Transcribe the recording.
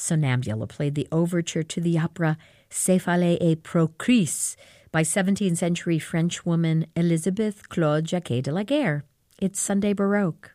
Sonnambula played the overture to the opera C'est fallait et Procris by 17th century French woman Elizabeth Claude Jacquet de la Guerre. It's Sunday Baroque.